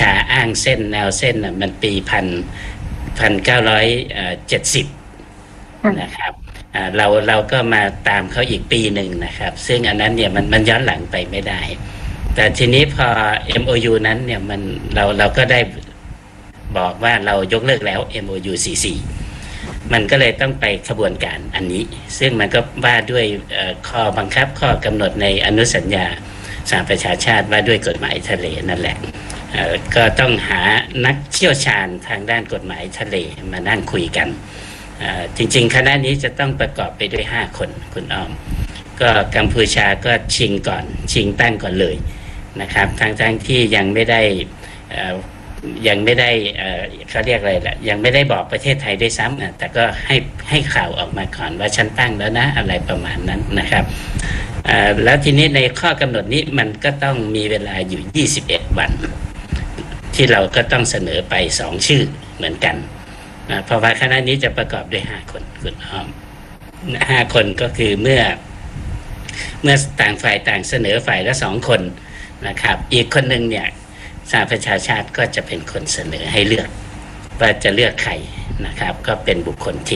ชาอ้างเส้นแนวเส้นมันปี1970นะครับเราก็มาตามเขาอีกปีหนึ่งนะครับซึ่งอันนั้นเนี่ยมันย้อนหลังไปไม่ได้แต่ทีนี้พอ MOU นั้นเนี่ยเราก็ได้บอกว่าเรายกเลิกแล้ว MOU 44มันก็เลยต้องไปขบวนการอันนี้ซึ่งมันก็ว่าด้วยข้อบังคับข้อกำหนดในอนุสัญญาสหประชาชาติว่าด้วยกฎหมายทะเลนั่นแหละก็ต้องหานักเชี่ยวชาญทางด้านกฎหมายทะเลมานั่งคุยกันจริงๆคณะนี้จะต้องประกอบไปด้วย5คนคุณอ้อมก็กัมพูชาก็ชิงตั้งก่อนเลยนะครับทั้งที่ยังไม่ได้เขาเรียกอะไรล่ะยังไม่ได้บอกประเทศไทยด้วยซ้ำแต่ก็ให้ข่าวออกมาก่อนว่าฉันตั้งแล้วนะอะไรประมาณนั้นนะครับแล้วทีนี้ในข้อกำหนดนี้มันก็ต้องมีเวลาอยู่21วันที่เราก็ต้องเสนอไป2ชื่อเหมือนกันเพราะว่าคณะนี้จะประกอบด้วย5คนคุณอ้อม5คนก็คือเมื่อต่างฝ่ายต่างเสนอฝ่ายละ2คนนะครับอีกคนหนึ่งเนี่ยสหประชาชาติก็จะเป็นคนเสนอให้เลือกว่าจะเลือกใครนะครับก็เป็นบุคคลที่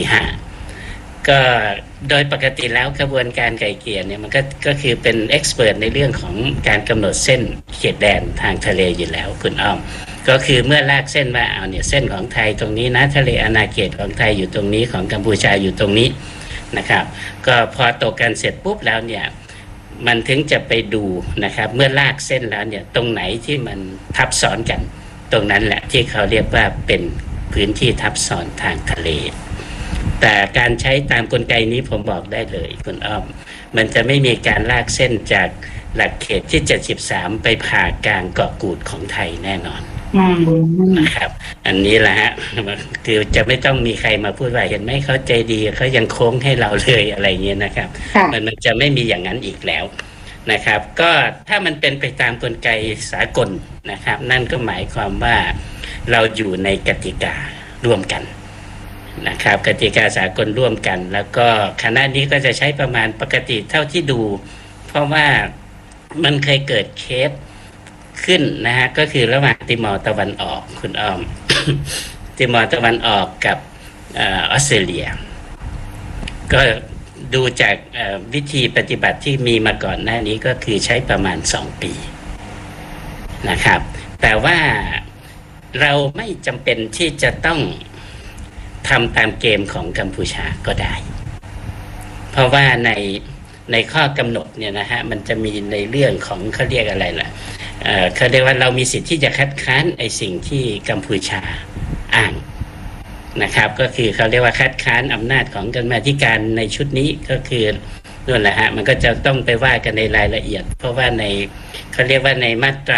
5ก็โดยปกติแล้วกระบวนการไกล่เกลี่ยเนี่ยมันก็คือเป็นเอ็กซ์เพิร์ทในเรื่องของการกำหนดเส้นเขตแดนทางทะเลอยู่แล้วคุณอ้อมก็คือเมื่อลากเส้นว่าเอาเนี่ยเส้นของไทยตรงนี้นะทะเลอาณาเขตของไทยอยู่ตรงนี้ของกัมพูชาอยู่ตรงนี้นะครับก็พอตกกันเสร็จปุ๊บแล้วเนี่ยมันถึงจะไปดูนะครับเมื่อลากเส้นแล้วเนี่ยตรงไหนที่มันทับซ้อนกันตรงนั้นแหละที่เขาเรียกว่าเป็นพื้นที่ทับซ้อนทางทะเลแต่การใช้ตามกลไกนี้ผมบอกได้เลยคุณอ้อมมันจะไม่มีการลากเส้นจากหลักเขตที่73ไปผ่ากลางเกาะกูดของไทยแน่นอนนะครับอันนี้แหละฮะคือจะไม่ต้องมีใครมาพูดว่าเห็นไหมเขาใจดีเขายังโค้งให้เราเลยอะไรเงี้ยนะครับมันจะไม่มีอย่างนั้นอีกแล้วนะครับก็ถ้ามันเป็นไปตามกลไกสากลนะครับนั่นก็หมายความว่าเราอยู่ในกติการ่วมกันนะครับกติกาสากลร่วมกันแล้วก็คณะนี้ก็จะใช้ประมาณปกติเท่าที่ดูเพราะว่ามันเคยเกิดเคสขึ้นนะฮะก็คือระหว่างติมอร์ตะวันออกคุณอ้อม ติมอร์ตะวันออกกับออสเตรเลียก็ดูจากวิธีปฏิบัติที่มีมาก่อนหน้านี้ก็คือใช้ประมาณ2ปีนะครับแต่ว่าเราไม่จำเป็นที่จะต้องทำตามเกมของกัมพูชาก็ได้เพราะว่าในข้อกำหนดเนี่ยนะฮะมันจะมีในเรื่องของเขาเรียกอะไรล่ะเขาเรียกว่าเรามีสิทธิ์ที่จะคัดค้านไอ้สิ่งที่กัมพูชาอ้างนะครับก็คือเขาเรียกว่าคัดค้านอำนาจของกรรมาธิการในชุดนี้ก็คือนั่นแหละฮะมันก็จะต้องไปว่ากันในรายละเอียดเพราะว่าเขาเรียกว่าในมาตรา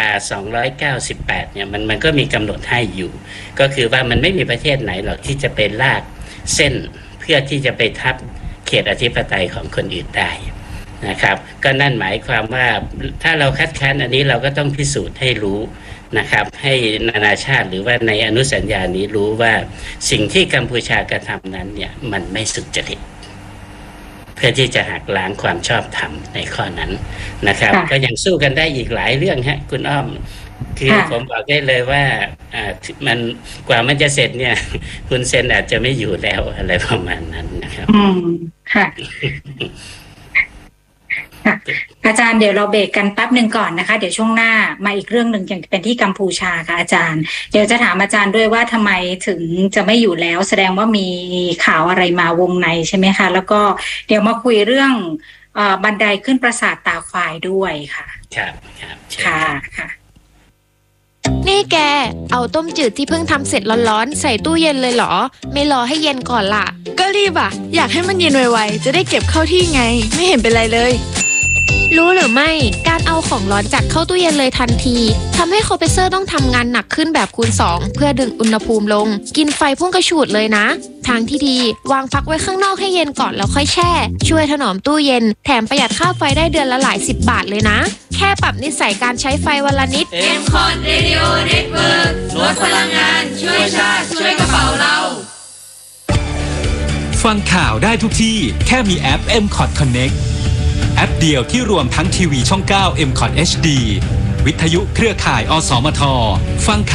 298เนี่ยมันก็มีกำหนดให้อยู่ก็คือว่ามันไม่มีประเทศไหนหรอกที่จะไปลากเส้นเพื่อที่จะไปทับเขตอธิปไตยของคนอื่นได้นะครับก็นั่นหมายความว่าถ้าเราคัดค้านอันนี้เราก็ต้องพิสูจน์ให้รู้นะครับให้นานาชาติหรือว่าในอนุสัญญานี้รู้ว่าสิ่งที่กัมพูชากระทำนั้นเนี่ยมันไม่สุจริตเพื่อที่จะหักล้างความชอบธรรมในข้อนั้นนะครับก็ยังสู้กันได้อีกหลายเรื่องฮะคุณอ้อมคือผมบอกได้เลยว่ามันกว่ามันจะเสร็จเนี่ยคุณเซนอาจจะไม่อยู่แล้วอะไรประมาณนั้นนะครับค่ะอาจารย์เดี๋ยวเราเบรกกันแป๊บหนึ่งก่อนนะคะเดี๋ยวช่วงหน้ามาอีกเรื่องหนึ่งอย่างเป็นที่กัมพูชาค่ะอาจารย์เดี๋ยวจะถามอาจารย์ด้วยว่าทำไมถึงจะไม่อยู่แล้วแสดงว่ามีข่าวอะไรมาวงในใช่ไหมคะแล้วก็เดี๋ยวมาคุยเรื่องบันไดขึ้นปราสาทตาควายด้วยค่ะครับค่ะนี่แกเอาต้มจืดที่เพิ่งทำเสร็จร้อนๆใส่ตู้เย็นเลยเหรอไม่รอให้เย็นก่อนล่ะก็รีบอ่ะอยากให้มันเย็นไวๆจะได้เก็บเข้าที่ไงไม่เห็นเป็นไรเลยรู้หรือไม่การเอาของร้อนจัดเข้าตู้เย็นเลยทันทีทำให้คอมเพรสเซอร์ต้องทำงานหนักขึ้นแบบคูณ2เพื่อดึงอุณหภูมิลงกินไฟพุ่งกระฉูดเลยนะทางที่ดีวางฟักไว้ข้างนอกให้เย็นก่อนแล้วค่อยแช่ช่วยถนอมตู้เย็นแถมประหยัดค่าไฟได้เดือนละหลาย10 บาทเลยนะแค่ปรับนิสัยการใช้ไฟวันละนิด MCOT Radio Network ลดพลังงานช่วยชาติช่วยกระเป๋าเราฟังข่าวได้ทุกที่แค่มีแอป MCOT Connect แอปเดียวที่รวมทั้งทีวีช่อง 9 MCOT HD วิทยุเครือข่ายอสมทฟัง